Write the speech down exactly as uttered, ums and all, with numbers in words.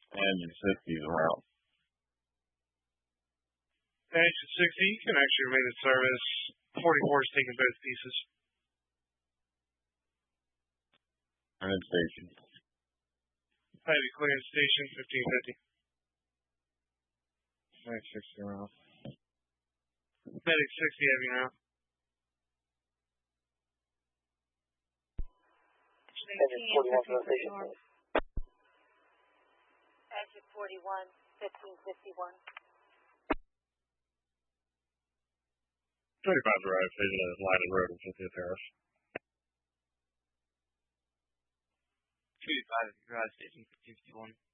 And your sixties around. Engine sixty, connection remain in service. forty-four is taking both pieces. And station. Heavy clearance station, fifteen fifty. Medic sixty around. Medic sixty heavy now. Engine forty-one for the station. Engine forty-one, fifteen fifty-one. thirty-five drive, facing a line of road in fiftieth Terrace. twenty-five drive, station fifteen fifty-one.